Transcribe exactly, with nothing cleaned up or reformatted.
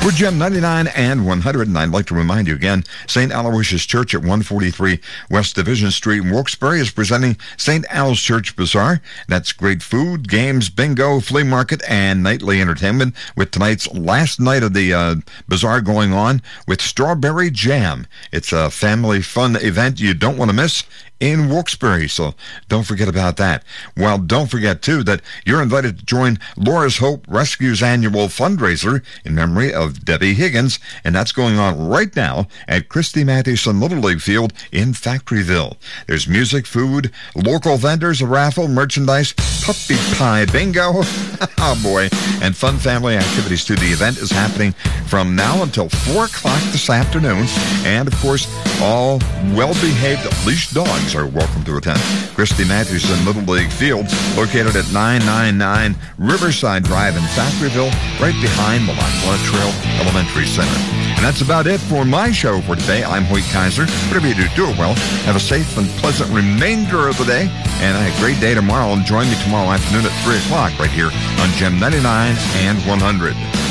We're Gem ninety-nine and one hundred, and I'd like to remind you again, Saint Aloysius Church at one forty-three West Division Street in Wilkes-Barre is presenting Saint Al's Church Bazaar. That's great food, games, bingo, flea market, and nightly entertainment, with tonight's last night of the uh, bazaar going on with Strawberry Jam. It's a family fun event you don't want to miss in Wilkes-Barre, so don't forget about that. Well, don't forget, too, that you're invited to join Laura's Hope Rescue's annual fundraiser in memory of Debbie Higgins, and that's going on right now at Christy Mathewson Little League Field in Factoryville. There's music, food, local vendors, a raffle, merchandise, puppy pie bingo, oh boy, and fun family activities, too. The event is happening from now until four o'clock this afternoon, and, of course, all well-behaved leashed dogs are welcome to attend. Christy Mathewson Little League Field, located at nine ninety-nine Riverside Drive in Factoryville, right behind the Lackawanna Trail Elementary Center. And that's about it for my show for today. I'm Hoyt Kaiser. Whatever you do, do it well. Have a safe and pleasant remainder of the day, and a great day tomorrow. And join me tomorrow afternoon at three o'clock right here on Gem ninety-nine and one hundred.